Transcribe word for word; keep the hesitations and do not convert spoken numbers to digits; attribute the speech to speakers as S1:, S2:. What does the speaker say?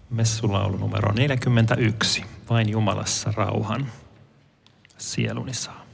S1: Messulaulu numero neljäkymmentäyksi. Vain Jumalassa rauhan sieluni saa.